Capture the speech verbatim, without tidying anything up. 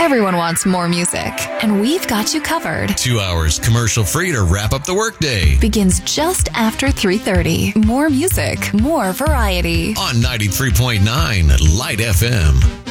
Everyone wants more music, and we've got you covered. Two hours commercial-free to wrap up the workday. Begins just after three thirty. More music, more variety. On ninety-three point nine Light F M.